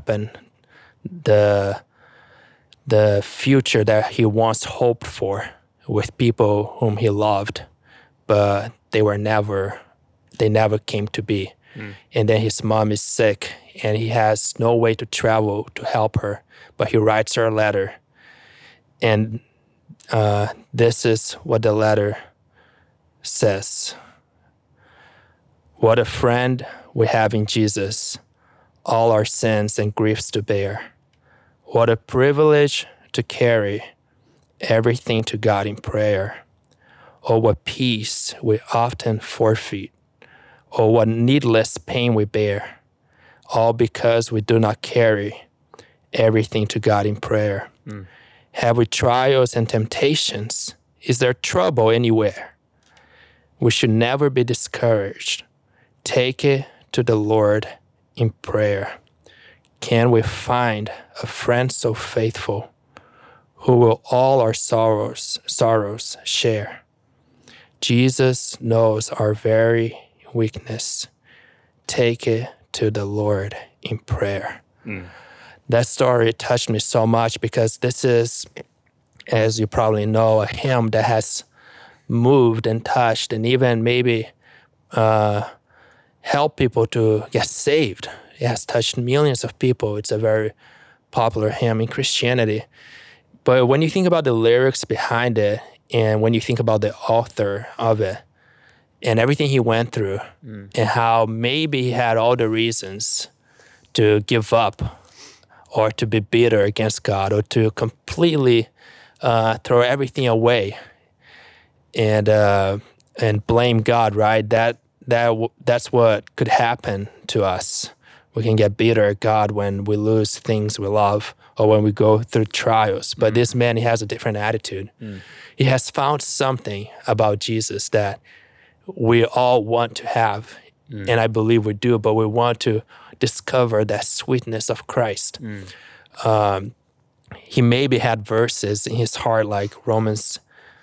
happen, the future that he once hoped for with people whom he loved, but they never came to be. And then his mom is sick, and he has no way to travel to help her, but he writes her a letter. And this is what the letter says. What a friend we have in Jesus, all our sins and griefs to bear. What a privilege to carry everything to God in prayer. Oh, what peace we often forfeit. Oh, what needless pain we bear. All because we do not carry everything to God in prayer. Have we trials and temptations? Is there trouble anywhere? We should never be discouraged. Take it to the Lord in prayer. Can we find a friend so faithful who will all our sorrows share? Jesus knows our very weakness. Take it to the Lord in prayer. That story touched me so much because this is, as you probably know, a hymn that has moved and touched and even maybe helped people to get saved. It has touched millions of people. It's a very popular hymn in Christianity. But when you think about the lyrics behind it, and when you think about the author of it, and everything he went through, and how maybe he had all the reasons to give up or to be bitter against God or to completely throw everything away and blame God, right? That's what could happen to us. We can get bitter at God when we lose things we love or when we go through trials. But this man, he has a different attitude. He has found something about Jesus that we all want to have, and I believe we do, but we want to discover that sweetness of Christ. He maybe had verses in his heart like Romans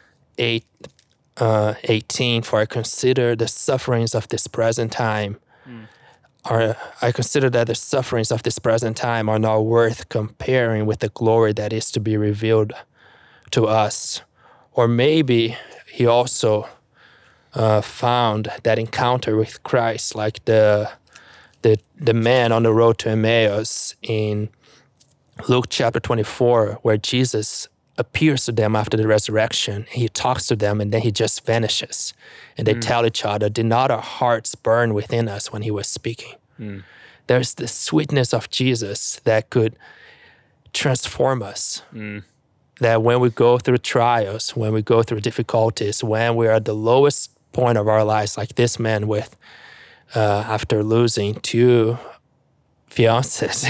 8:18, for I consider the sufferings of this present time, I consider that the sufferings of this present time are not worth comparing with the glory that is to be revealed to us. Or maybe he also found that encounter with Christ, like the man on the road to Emmaus in Luke chapter 24, where Jesus appears to them after the resurrection. He talks to them, and then he just vanishes. And they tell each other, did not our hearts burn within us when he was speaking? There's the sweetness of Jesus that could transform us. That when we go through trials, when we go through difficulties, when we are at the lowest point of our lives, like this man with, after losing 2 fiancés,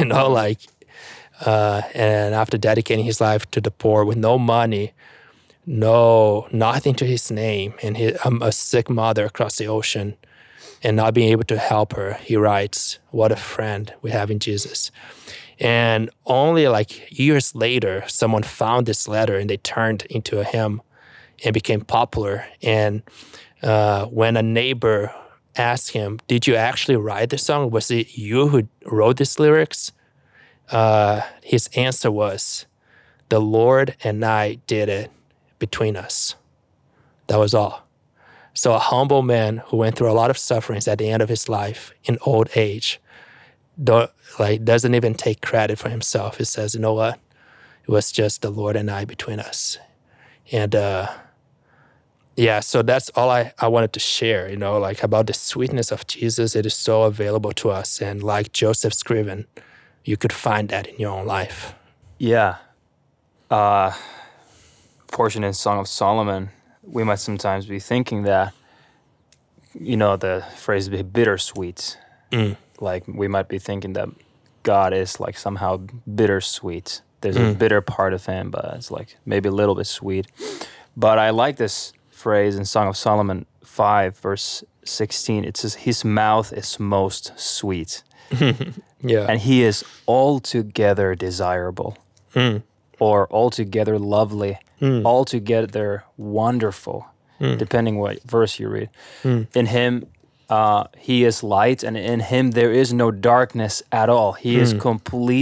and after dedicating his life to the poor with no money, nothing to his name, and a sick mother across the ocean, and not being able to help her, he writes, what a friend we have in Jesus. And only like years later, someone found this letter and they turned into a hymn and became popular. And when a neighbor asked him, did you actually write the song? Was it you who wrote these lyrics? His answer was, the Lord and I did it between us. That was all. So a humble man who went through a lot of sufferings at the end of his life in old age, doesn't even take credit for himself. He says, you know what? It was just the Lord and I between us. And so that's all I wanted to share, about the sweetness of Jesus. It is so available to us. And like Joseph Scriven, you could find that in your own life. Yeah. Portion in Song of Solomon, we might sometimes be thinking that, the phrase be bittersweet. Like we might be thinking that God is like somehow bittersweet. There's a bitter part of him, but it's like maybe a little bit sweet. But I like this phrase in Song of Solomon 5, verse 16. It says, his mouth is most sweet. Yeah. And he is altogether desirable, or altogether lovely, altogether wonderful, depending what verse you read. In him, he is light, and in him there is no darkness at all. He is complete.